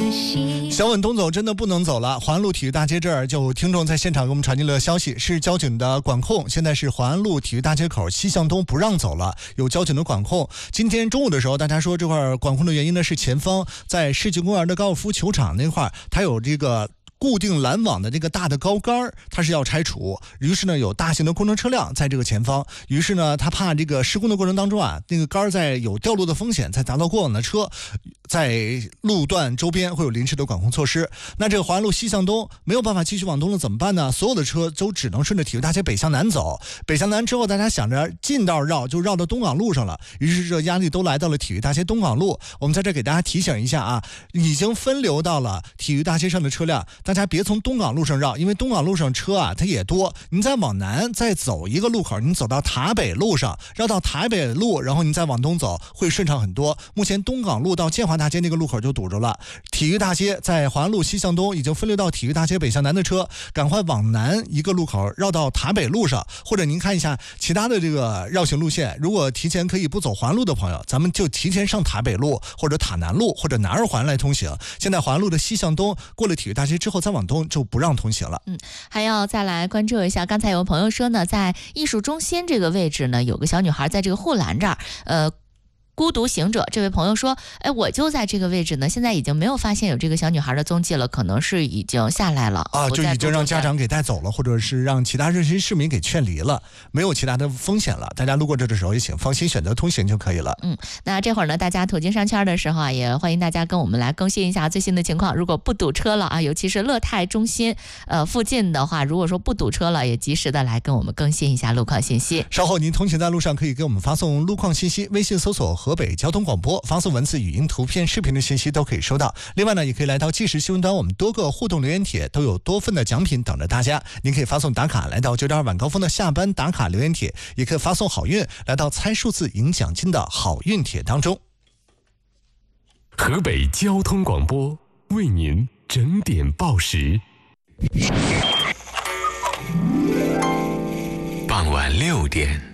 小稳东走真的不能走了，环安路体育大街这儿就有听众在现场给我们传递了消息，是交警的管控，现在是环安路体育大街口西向东不让走了，有交警的管控。今天中午的时候，大家说这块管控的原因呢是前方在世纪公园的高尔夫球场那块，它有这个固定拦网的这个大的高杆，它是要拆除，于是呢有大型的工程车辆在这个前方，于是呢他怕这个施工的过程当中啊，那个杆在有掉落的风险，在砸到过往的车，在路段周边会有临时的管控措施。那这个环安路西向东没有办法继续往东了怎么办呢？所有的车都只能顺着体育大街北向南走，北向南之后大家想着近道绕就绕到东港路上了，于是这压力都来到了体育大街东港路。我们在这给大家提醒一下啊，已经分流到了体育大街上的车辆，大家别从东港路上绕，因为东港路上车啊它也多，您再往南再走一个路口，您走到塔北路上，绕到塔北路，然后您再往东走会顺畅很多。目前东港路到建华大街那个路口就堵着了，体育大街在环安路西向东已经分流到体育大街北向南的车，赶快往南一个路口绕到塔北路上，或者您看一下其他的这个绕行路线，如果提前可以不走环安路的朋友，咱们就提前上塔北路或者塔南路或者南二环来通行。现在环安路的西向东过了体育大街之后再往东就不让通行了。 还要再来关注一下，刚才有朋友说呢，在艺术中心这个位置呢，有个小女孩在这个护栏这儿，孤独行者这位朋友说，我就在这个位置呢，现在已经没有发现有这个小女孩的踪迹了，可能是已经下来了啊，就已经让家长给带走了，或者是让其他热心市民给劝离了，没有其他的风险了。大家路过这的时候也请放心选择通行就可以了。 那这会儿呢，大家途经商圈的时候啊，也欢迎大家跟我们来更新一下最新的情况。如果不堵车了啊，尤其是乐泰中心附近的话，如果说不堵车了，也及时的来跟我们更新一下路况信息。 稍后您通勤在路上可以给我们发送路况信息，微信搜索河北交通广播，发送文字、语音、图片、视频的信息都可以收到。另外呢，也可以来到即时新闻端，我们多个互动留言帖都有多份的奖品等着大家。您可以发送打卡来到9.2晚高峰的下班打卡留言帖，也可以发送好运来到猜数字赢奖金的好运帖当中。 河北交通广播为您整点报时。傍晚6点。